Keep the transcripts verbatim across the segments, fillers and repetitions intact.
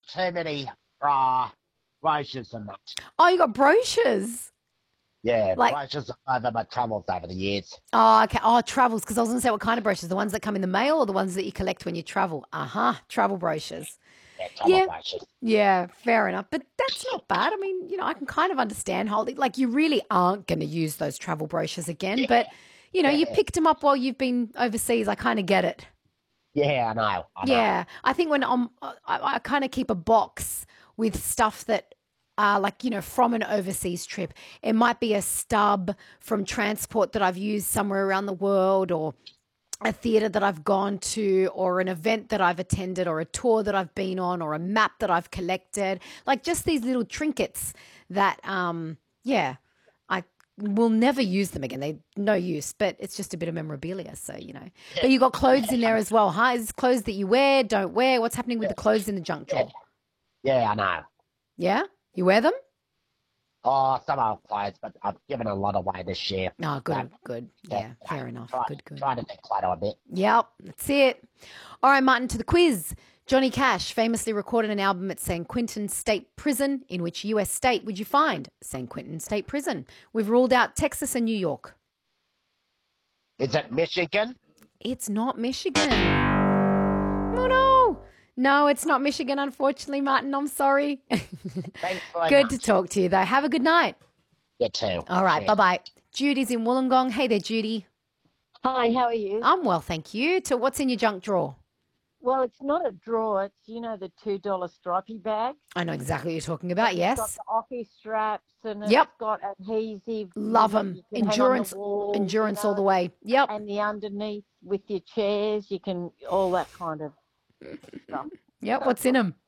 too many uh, brochures and that. Oh, you got brochures. Yeah, Like, brochures over my travels over the years. oh, okay. Oh, travels. Because I was going to say, what kind of brochures? The ones that come in the mail or the ones that you collect when you travel? Uh huh. Travel brochures. Yeah, travel Yeah. brochures. Yeah, fair enough. But that's not bad. I mean, you know, I can kind of understand holding, like, you really aren't going to use those travel brochures again. Yeah, But, you know, you yeah, picked them up while you've been overseas. I kind of get it. yeah. I know, I know. Yeah. I think when I'm, I, I kind of keep a box with stuff that, uh, like, you know, from an overseas trip. It might be a stub from transport that I've used somewhere around the world, or a theater that I've gone to, or an event that I've attended, or a tour that I've been on, or a map that I've collected. Like, just these little trinkets that, um, yeah, I will never use them again. They no use, but it's just a bit of memorabilia. So, you know, Yeah, but you got clothes in yeah, I there know. as well, huh? Is clothes that you wear, don't wear? What's happening with Yeah, the clothes in the junk yeah, drawer? yeah, I know. Yeah, you wear them? Oh, some old clothes, but I've given a lot away this year. Oh, So, good, good. yeah, Yeah, you know, fair enough. try, Good, good. try to declutter a bit. Yep, that's it. All right, Martin, to the quiz. Johnny Cash famously recorded an album at San Quentin State Prison. In which U S state would you find San Quentin State Prison? We've ruled out Texas and New York. Is it Michigan? It's not Michigan. Oh, no. No, it's not Michigan, unfortunately, Martin. I'm sorry. Thanks very Good to much. talk to you, though. Have a good night. You too. All right, Cheers. bye-bye. Judy's in Wollongong. Hey there, Judy. Hi, how are you? I'm well, thank you. To what's in your junk drawer? Well, it's not a drawer. It's, you know, the two dollar stripy bags. I know exactly what you're talking about, And it's got yes. the Ocky straps and it's Yep. got adhesive, you Love know, them. you can hang on the Endurance, wall, you endurance all the know, way. Yep. and the underneath with your chairs, you can, all that kind of stuff. Yep. What's in them?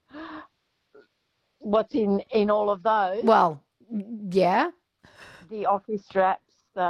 What's in, in all of those? Well, yeah. The Ocky straps, the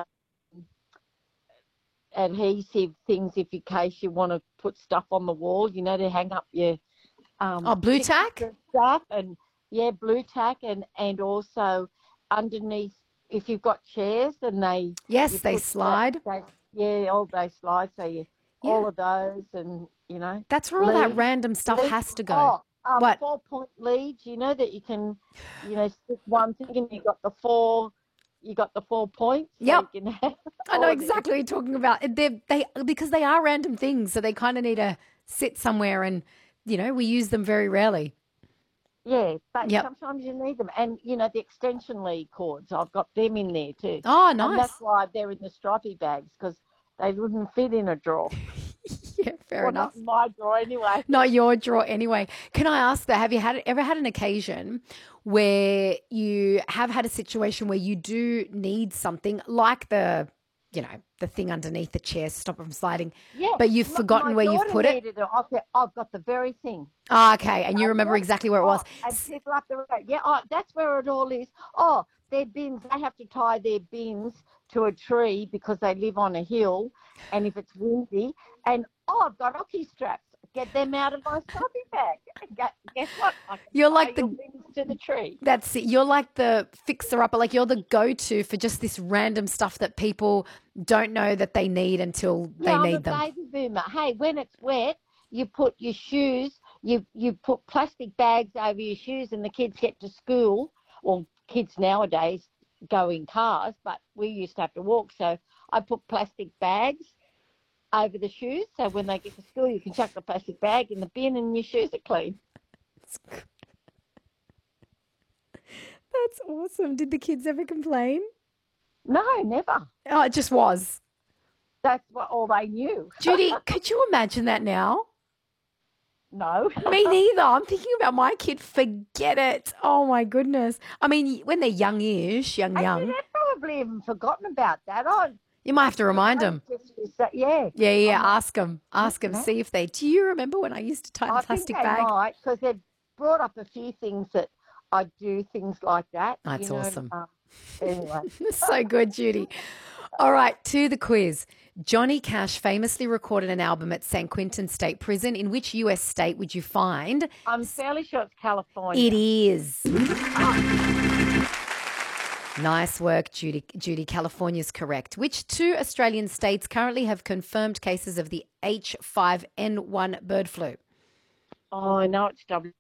adhesive things if in case you want to put stuff on the wall, you know, to hang up your um Oh, blue pictures tack? and stuff, and yeah, blue tack, and and also underneath if you've got chairs and they Yes, you they put that, slide. they, yeah, all those slides, so you Yeah. all of those, and you know, That's where all that leads, random stuff leads, has to go. oh, um, What? four point leads, you know, that you can, you know, stick one thing and you got the four, you got the four points, so Yep. you can have I know all of it. exactly what you're talking about. They they because they are random things, so they kind of need to sit somewhere, and you know, we use them very rarely. Yeah, but Yep. sometimes you need them. And, you know, the extension lead cords, I've got them in there too. Oh, And that's nice. why they're in the stripy bags, because they wouldn't fit in a drawer. Yeah, fair Well, enough. not in my drawer anyway. Not your drawer anyway. Can I ask that? Have you had ever had an occasion where you have had a situation where you do need something like the, you know, the thing underneath the chair to stop it from sliding, Yeah, but you've my, forgotten my where you've daughter put it? needed it. I've got, I've got the very thing. Oh, okay, and you Uh, remember yeah. exactly where it Oh, was. and S- people up the road. Yeah, oh, that's where it all is. Oh, their bins, they have to tie their bins to a tree because they live on a hill, and if it's windy, and oh, I've got hockey straps. Get them out of my stripy bag. Gu- Guess what? I can You're tie like your the bins to the tree. That's it. You're like the fixer upper, like you're the go-to for just this random stuff that people don't know that they need until they Yeah, I'm a need them. baby boomer. Hey, when it's wet, you put your shoes, you you put plastic bags over your shoes, and the kids get to school. Well, kids nowadays go in cars, but we used to have to walk. So I put plastic bags over the shoes, so when they get to school, you can chuck the plastic bag in the bin, and your shoes are clean. That's awesome. Did the kids ever complain? No, never. Oh, it just was. That's what all they knew. Judy, could you imagine that now? No. Me neither. I'm thinking about my kid. Forget it. Oh my goodness. I mean, when they're youngish, young, Actually, young, they've probably even forgotten about that. Oh, you might have to remind I them. just use that. Yeah. Yeah, yeah. I'm Ask them. Ask them. not. See if they. Do you remember when I used to tie the I think plastic they bag? might, because they've brought up a few things that I do things like that. That's you know. awesome. Um, anyway, So good, Judy. All right, to the quiz. Johnny Cash famously recorded an album at San Quentin State Prison. In which U S state would you find? I'm fairly sure it's California. It is. Nice work, Judy. Judy, California's correct. Which two Australian states currently have confirmed cases of the H five N one bird flu? Oh, I know it's W